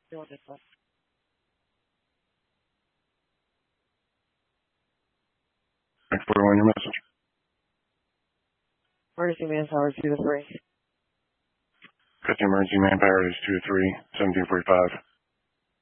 You want this one? Thanks for your message. Emergency manpower 2 to 3. Got the emergency manpower is 2 to 3, 1745.